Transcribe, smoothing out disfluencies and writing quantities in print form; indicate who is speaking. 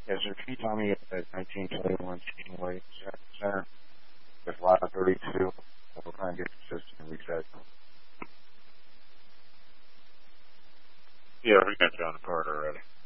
Speaker 1: Yes, sir. Can you tell me if that 1921 Chainway Center with lot 32, we're trying to get consistent reset?
Speaker 2: Yeah, we got you on the card already.